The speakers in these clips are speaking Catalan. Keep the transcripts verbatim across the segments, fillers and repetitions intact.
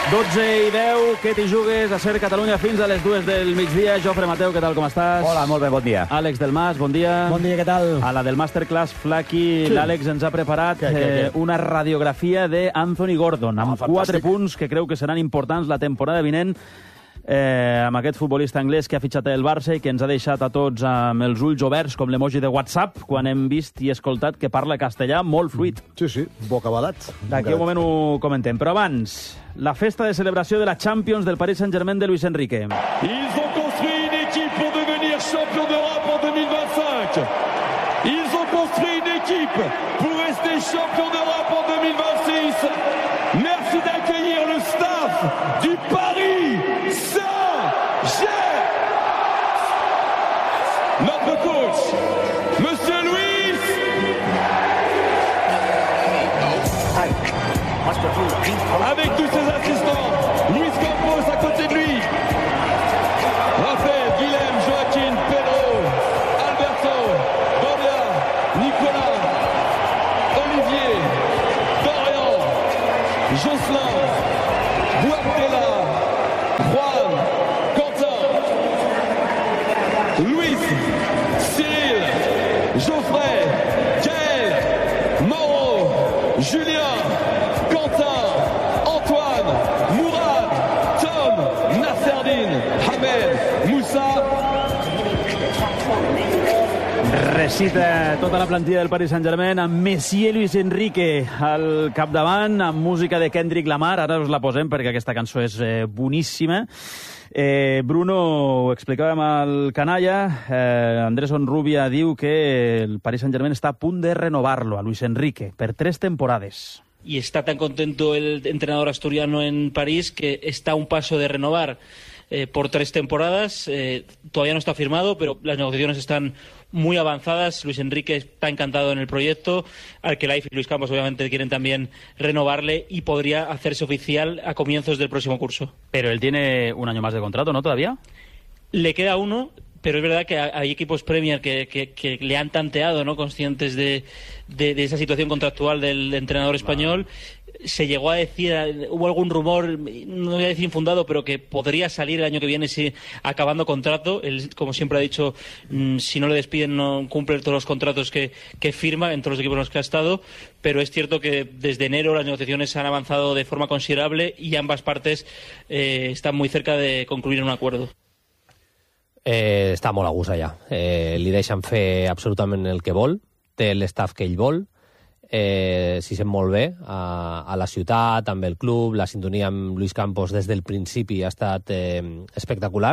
dotze i deu, què t'hi jugues a Ser Catalunya fins a les dues del migdia. Jofre Mateu, què tal, com estàs? Hola, molt bé, bon dia. Àlex del Mas, bon dia. Bon dia, què tal? A la del Masterclass Flaky, sí. L'Àlex ens ha preparat què, què, què? Eh, una radiografia d'Anthony Gordon, amb oh, quatre punts que creu que seran importants la temporada vinent, eh, amb aquest futbolista anglès que ha fitxat el Barça i que ens ha deixat a tots amb els ulls oberts, com l'emoji de WhatsApp, quan hem vist i escoltat que parla castellà molt fluid. Sí, sí, bocabadat. D'aquí un moment ho comentem. Però abans, la festa de celebració de la Champions del Paris Saint-Germain de Luis Enrique. Ils ont construit une équipe pour devenir champion d'Europe en deux mille vingt-cinq. Ils ont construit une équipe pour rester champion d'Europe en deux mille vingt-six. Merci d'accueillir le staff du Paris Saint-Germain. Notre coach, Monsieur Luis. Avec tous ses assistants, Luis Campos à côté de lui. Raphaël, Guilhem, Joaquin, Pedro, Alberto, Doria, Nicolas, Olivier, Dorian, Jocelyn, Buartela, Juan, Quentin, Luis, Cyril, Geoffrey, Gaël, Mauro, Julien, Quentin, Antoine, Mourad, Tom, Nasserdine, Hamed, Moussa. Recita tota la plantilla del Paris Saint-Germain amb Messi i Luis Enrique al capdavant, amb música de Kendrick Lamar. Ara us la posem perquè aquesta cançó és eh, boníssima. Eh, Bruno, ho explicàvem al canalla, eh, Andrés Onrubia diu que el Paris Saint-Germain està a punt de renovar-lo, a Luis Enrique, per tres temporades. Y está tan contento el entrenador asturiano en París que está a un paso de renovar eh, por tres temporadas. Eh, todavía no está firmado, pero las negociaciones están muy avanzadas. Luis Enrique está encantado en el proyecto. Arkelaiz y Luis Campos obviamente quieren también renovarle y podría hacerse oficial a comienzos del próximo curso. Pero él tiene un año más de contrato, ¿no? ¿Todavía? Le queda uno. Pero es verdad que hay equipos Premier que, que, que le han tanteado, ¿no? Conscientes de, de, de esa situación contractual del entrenador español. Se llegó a decir, hubo algún rumor, no voy a decir infundado, pero que podría salir el año que viene si acabando contrato. Él, como siempre ha dicho, si no le despiden no cumple todos los contratos que, que firma en todos los equipos en los que ha estado. Pero es cierto que desde enero las negociaciones han avanzado de forma considerable y ambas partes eh, están muy cerca de concluir un acuerdo. Eh, està molt a gust allà. Eh, li deixen fer absolutament el que vol, té l'estaf que ell vol, eh, s'hi sent molt bé a, a la ciutat, amb el club, la sintonia amb Luis Campos des del principi ha estat eh, espectacular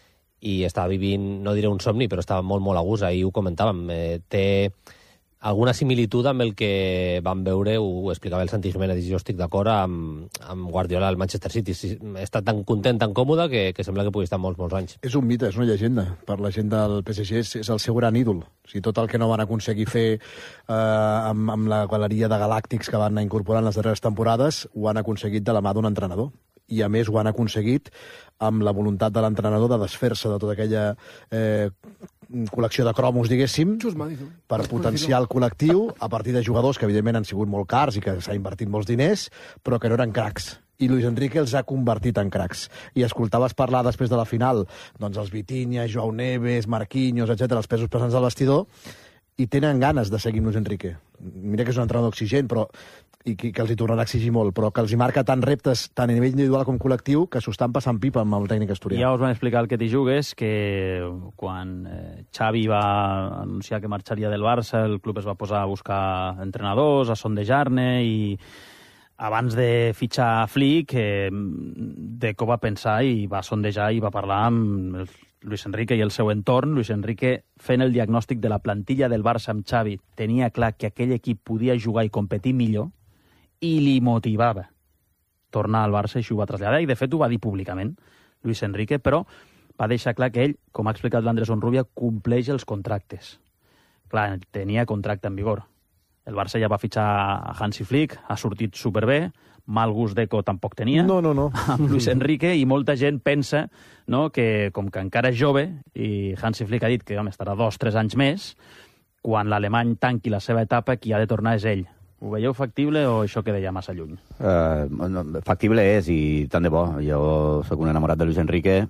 i està vivint, no diré un somni, però està molt, molt a gust. Ahir ho comentàvem, eh, té alguna similitud amb el que vam veure, ho explicava el Santi Jiménez, i jo estic d'acord, amb, amb Guardiola al Manchester City. Està tan content, tan còmode, que, que sembla que pugui estar molts, molts anys. És un mite, és una llegenda. Per la gent del P S G és, és el seu gran ídol. O sigui, tot el que no van aconseguir fer eh, amb, amb la galeria de galàctics que van anar incorporant les darreres temporades, ho han aconseguit de la mà d'un entrenador. I, a més, ho han aconseguit amb la voluntat de l'entrenador de desfer-se de tota aquella eh, col·lecció de cromos, diguéssim, per potenciar el col·lectiu a partir de jugadors que, evidentment, han sigut molt cars i que s'ha invertit molts diners, però que no eren cracs. I Luis Enrique els ha convertit en cracs. I escoltaves parlar després de la final, doncs els Vitinha, Joao Neves, Marquinhos, etcètera, els pesos pesants del vestidor, i tenen ganes de seguir amb Luis Enrique. Mira que és un entrenador exigent, però i que, que els hi tornarà a exigir molt, però que els hi marca tant reptes, tant a nivell individual com col·lectiu, que s'ho estan passant pipa amb el tècnic asturià. Ja us van explicar el que t'hi jugues, que quan eh, Xavi va anunciar que marxaria del Barça, el club es va posar a buscar entrenadors, a sondejar-ne, i abans de fitxar Flick, eh, Deco va pensar i va sondejar i va parlar amb el Luis Enrique i el seu entorn. Luis Enrique, fent el diagnòstic de la plantilla del Barça amb Xavi, tenia clar que aquell equip podia jugar i competir millor, i li motivava tornar al Barça, i això ho va traslladar, i de fet ho va dir públicament Luis Enrique, però va deixar clar que ell, com ha explicat l'Andrés Onrubia, compleix els contractes. Clar, tenia contracte en vigor. El Barça ja va fitxar a Hansi Flick, ha sortit superbé, mal gust Deco tampoc tenia, no, no, no. amb Luis Enrique, i molta gent pensa, no, que com que encara és jove, i Hansi Flick ha dit que home, estarà dos, tres anys més, quan l'alemany tanqui la seva etapa, qui ha de tornar és ell. Ho veieu factible o això queda ja massa lluny? Uh, factible és, i tant de bo. Jo sóc un enamorat de Luis Enrique.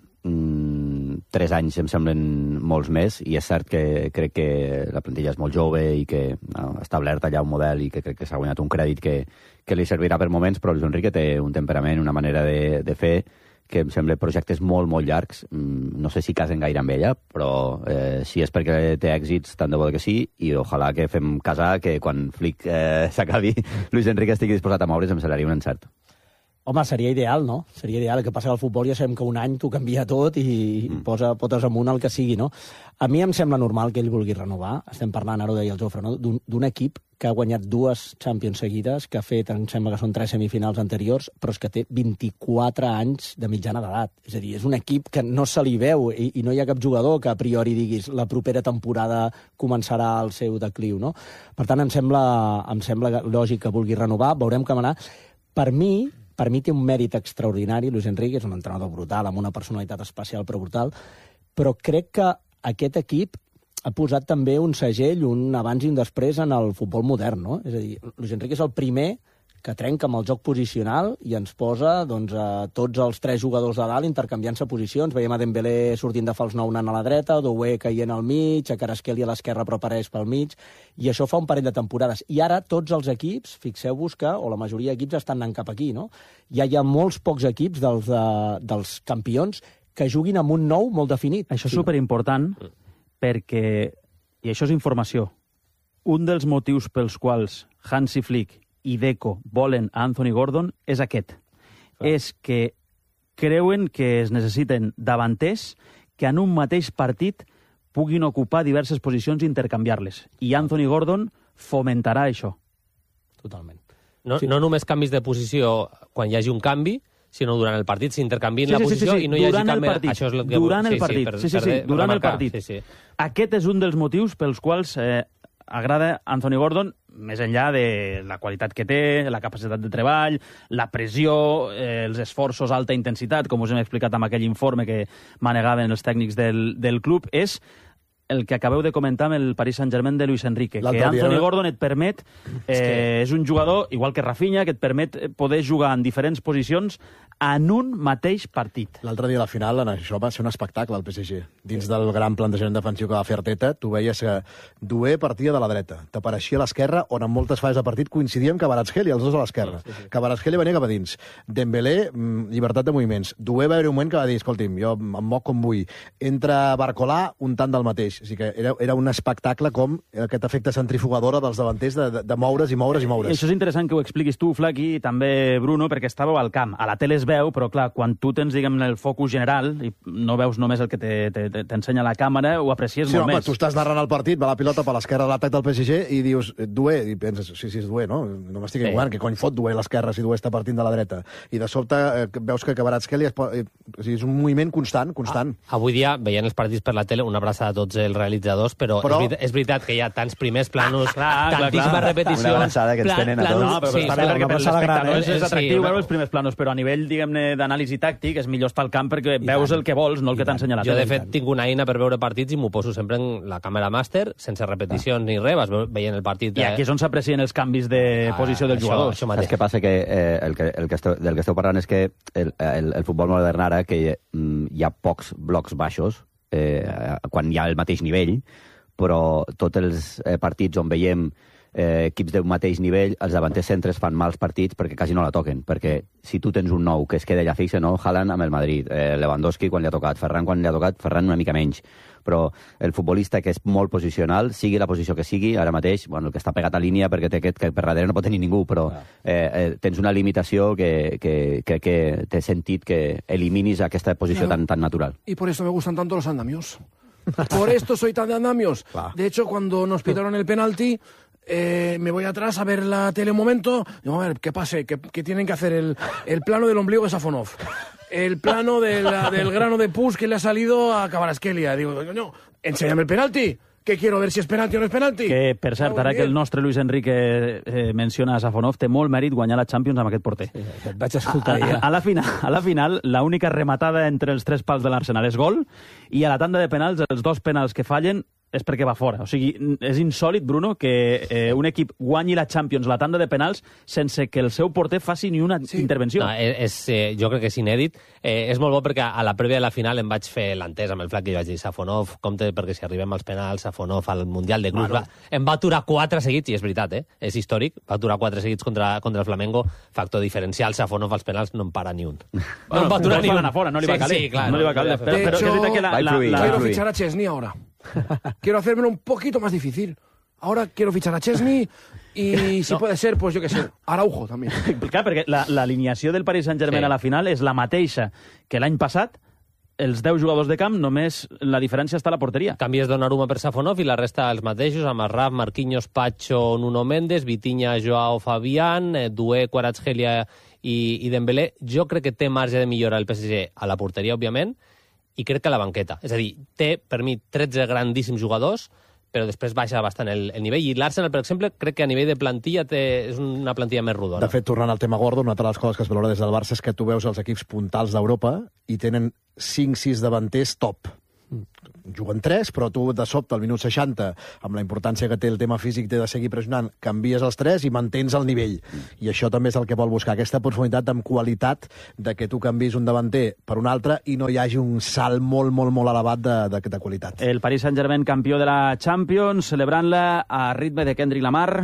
Mm, tres anys em semblen molts més, i és cert que crec que la plantilla és molt jove i que no, ha establert allà un model i que crec que s'ha guanyat un crèdit que, que li servirà per moments, però Luis Enrique té un temperament, una manera de, de fer que em sembla projectes molt, molt llargs. No sé si casen gaire amb ella, però eh, si és perquè té èxits, tant de bo que sí, i ojalà que fem casar, que quan Flick eh, s'acabi, Luis Enrique estigui disposat a moure's, em semblaria un encert. Home, seria ideal, no? Seria ideal. El que passa que al futbol ja sabem que un any t'ho canvia tot i mm. posa potes amunt el que sigui, no? A mi em sembla normal que ell vulgui renovar. Estem parlant, ara ho deia el Jofre, no? d'un equip que ha guanyat dues Champions seguides, que ha fet, em sembla que són tres semifinals anteriors, però és que té vint-i-quatre anys de mitjana d'edat. És a dir, és un equip que no se li veu i, i no hi ha cap jugador que a priori diguis la propera temporada començarà el seu decliu, no? Per tant, em sembla, em sembla lògic que vulgui renovar. Veurem com anar. Per mi, Per mi té un mèrit extraordinari, Luis Enrique, és un entrenador brutal, amb una personalitat especial però brutal, però crec que aquest equip ha posat també un segell, un abans i un després en el futbol modern, no? És a dir, Luis Enrique és el primer que trenca amb el joc posicional i ens posa doncs, a tots els tres jugadors de dalt intercanviant-se posicions. Veiem a Dembélé sortint de fals nou anant a la dreta, Doué caient al mig, a Kvaratskhelia a l'esquerra però apareix pel mig, i això fa un parell de temporades. I ara tots els equips, fixeu-vos que, o la majoria d'equips estan anant cap aquí, no? Ja hi ha molts pocs equips dels, de, dels campions que juguin amb un nou molt definit. Això és superimportant perquè, i això és informació, un dels motius pels quals Hansi Flick i Deco volen a Anthony Gordon és aquest. Clar. És que creuen que es necessiten davanters que en un mateix partit puguin ocupar diverses posicions i intercanviar-les. I Anthony Gordon fomentarà això. Totalment. No, sí. no només canvis de posició quan hi hagi un canvi, sinó durant el partit s'intercanvien sí, sí, la posició sí, sí, sí. i no hi hagi durant canvi. El partit. Això és el que... Durant el sí, partit. Sí, per, sí, sí, sí, per durant remarcar. el partit. Sí, sí. Aquest és un dels motius pels quals eh, agrada Anthony Gordon, més enllà de la qualitat que té, la capacitat de treball, la pressió, eh, els esforços a alta intensitat, com us hem explicat amb aquell informe que manegaven els tècnics del, del club, és el que acabeu de comentar amb el Paris Saint-Germain de Luis Enrique, que Anthony dia... Gordon et permet, eh, és, que... és un jugador, igual que Rafinha, que et permet poder jugar en diferents posicions en un mateix partit. L'altre dia a la final, en això va ser un espectacle al P S G. Dins sí. del gran plantejament defensiu que va fer Arteta, tu veies que Doué partia de la dreta, t'apareixia a l'esquerra, on en moltes fases de partit coincidien Kvaratskhelia, els dos a l'esquerra. Sí, sí, sí. Kvaratskhelia venia cap a dins. Dembélé, mm, llibertat de moviments. Doué va haver un moment que va dir, escolti'm, jo em moc com vull. Entra Barcolà, un tant del mateix. O sigui que era, era un espectacle com aquest efecte centrifugadora dels davanters de, de, de moure's i moure's i moure's. I això és interessant que ho expliquis tu, Flaqui, i també Bruno, perquè estàveu al camp. A la tele es veu, però clar, quan tu tens, diguem, el focus general i no veus només el que t'ensenya la càmera, ho aprecies sí, molt home, més. Tu estàs narrant el partit, va la pilota per l'esquerra de l'atac del P S G i dius, Doué, i penses, sí, sí, és Doué, no? No m'estic equivocant, que cony fot Doué a l'esquerra si Doué està partint de la dreta. I de sobte eh, veus que Kvaratskhelia eh, o sigui, és un moviment constant, constant. Ah, avui dia, veient els partits per la tele, una abraçada a tots els realitzadors, però, però... És, veritat, és veritat que hi ha tants primers planos, clar, tantíssimes clar, repeticions... Una abraçada que ens pla, tenen a tots. No, però sí, està bé, perquè per l'espectador és, és atractiu sí, veure els primers planos, però a nivell, diguem-ne, d'anàlisi tàctic és millor estar al camp perquè veus el que vols, no el que t'ensenya la jo, tele. de fet, tinc una eina per veure partits i m'ho poso sempre en la càmera màster, sense repeticions ni res, vas veient el partit... I aquí és on s'aprecien els canvis de ah, posició del jugador. Això Saps què passa? Que, eh, el que, el que esteu, del que esteu parlant és que el, el, el futbol modern ara, que mm, hi ha pocs blocs baixos, eh, quan hi ha el mateix nivell, però tots els eh, partits on veiem eh, equips d'un mateix nivell, els davanters centres fan mals partits perquè quasi no la toquen, perquè si tu tens un nou que es queda allà fixe, no? Haaland amb el Madrid, eh, Lewandowski quan li ha tocat, Ferran quan li ha tocat, Ferran una mica menys, però el futbolista que és molt posicional, sigui la posició que sigui, ara mateix, bueno, el que està pegat a línia perquè té aquest que per darrere no pot tenir ningú, però eh, eh, tens una limitació que, que, que, que té sentit que eliminis aquesta posició claro. tan, tan natural. Y por eso me gustan tanto los andamios. Por esto soy tan de andamios. De hecho, cuando nos pitaron el penalti, eh, me voy atrás a ver la tele un momento. Digo, a ver, ¿qué pase? ¿Qué, qué tienen que hacer? El, el plano del ombligo de Safonov. El plano de la, del grano de pus que le ha salido a Kvaratskhelia. Digo, no, enséñame el penalti. Que quiero ver si és penalti o no és penalti. Que, per cert, ara que el nostre Luis Enrique eh, menciona a Safonov, té molt mèrit guanyar la Champions amb aquest porter. Sí, et vaig escoltar a, a, a, la final, a la final, l'única rematada entre els tres pals de l'Arsenal és gol, i a la tanda de penals, els dos penals que fallen és perquè va fora. O sigui, és insòlid, Bruno, que eh, un equip guanyi la Champions, la tanda de penals, sense que el seu porter faci ni una sí. intervenció. No, és, eh, jo crec que és inèdit. Eh, és molt bo perquè a la prèvia de la final em vaig fer l'entès amb el flac i vaig dir Safonov, compte, perquè si arribem als penals, Safonov al Mundial de Clubs... Bueno. Va, em va aturar quatre seguits, i és veritat, eh? És històric, va aturar quatre seguits contra, contra el Flamengo, factor diferencial, Safonov als penals no en para ni un. Bueno, no en va aturar ni un. Fora, no li va caler. Sí, sí, clar, no li va caler. De Però, hecho, però que la, la, la... quiero fichar a Chesney ahora. Quiero hacérmelo un poquito más difícil. Ahora quiero fichar a Chesney y si no. puede ser, pues yo qué sé, Araujo també. Clar, perquè l'alineació del Paris Saint-Germain sí. a la final és la mateixa que l'any passat, els deu jugadors de camp, només la diferència està a la porteria. Canvies Donnarumma per Safonov i la resta els mateixos, amb Arraf, Marquinhos, Pacho, Nuno Méndez, Vitinha, Joao, Fabián, Doué, Kvaratskhelia i, i Dembélé. Jo crec que té marge de millora el P S G a la porteria, òbviament, i crec que a la banqueta. És a dir, té, per mi, tretze grandíssims jugadors, però després baixa bastant el, el nivell. I l'Arsenal, per exemple, crec que a nivell de plantilla té, és una plantilla més rodona. De fet, tornant al tema Gordon, una de les coses que es valora des del Barça és que tu veus els equips puntals d'Europa i tenen cinc sis davanters top. Juguen tres, però tu de sobte al minut seixanta, amb la importància que té el tema físic, té de seguir pressionant, canvies els tres i mantens el nivell. I això també és el que vol buscar, aquesta profunditat amb qualitat de que tu canvis un davanter per un altre i no hi hagi un salt molt, molt, molt elevat de, de, de qualitat. El Paris Saint-Germain, campió de la Champions, celebrant-la a ritme de Kendrick Lamar.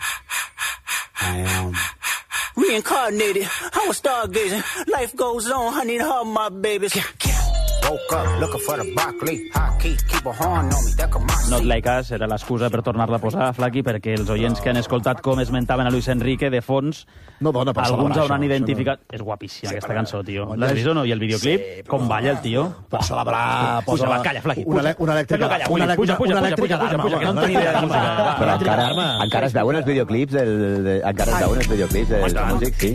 I am reincarnated. I was stargazing. Life goes on. I need her, my babies. Woke up looking for the broccoli. Hot key, keep a horn on me. That come my Not Like Us era l'excusa per tornar-la a posar, Flaqui, perquè els oients que han escoltat com esmentaven a Luis Enrique de fons, no dona per alguns hauran això, identificat... No. És guapíssima, sí, aquesta cançó, tio. L'has vist o no? I el videoclip? Sí, com balla el tio? Per celebrar... Puja, va, calla, Flaqui. Una, una elèctrica. No, calla, Willy, puja, puja, puja, puja, puja, puja, que no en tenia idea de música. Però encara, encara es veuen els videoclips, del, de, encara es veuen els videoclips dels músics, sí.